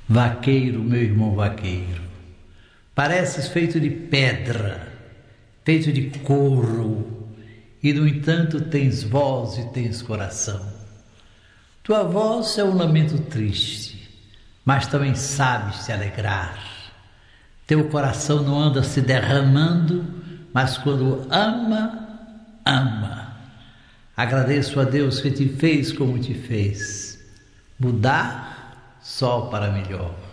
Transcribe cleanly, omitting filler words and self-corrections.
Vaqueiro, meu irmão vaqueiro, pareces feito de pedra, feito de couro, e no entanto tens voz e tens coração. Tua voz é um lamento triste, mas também sabes se alegrar. Teu coração não anda se derramando, mas quando ama, ama. Agradeço a Deus que te fez como te fez. Mudar só para melhor.